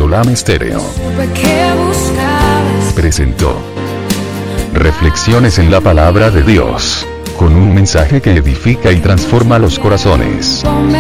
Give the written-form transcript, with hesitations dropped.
Solam Estéreo presentó Reflexiones en la Palabra de Dios, con un mensaje que edifica y transforma los corazones.